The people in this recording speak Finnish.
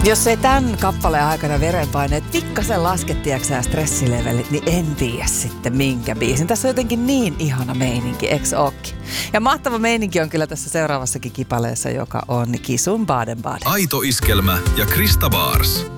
Jos ei tämän kappaleen aikana verenpaineet pikkasen laskettiaksää stressilevelit, niin en tiedä sitten minkä biisin. Tässä on jotenkin niin ihana meininki, eks ookin? Ja mahtava meininki on kyllä tässä seuraavassakin kipaleessa, joka on Kisun Baden-Baden. Aito iskelmä ja Krista Baars.